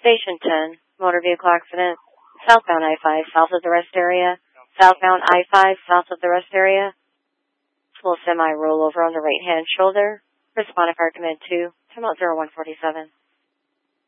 Station 10, motor vehicle accident, southbound I-5, south of the rest area. Southbound I-5, south of the rest area. Full semi rollover on the right-hand shoulder. Respond to Car Command 2, time out 0147.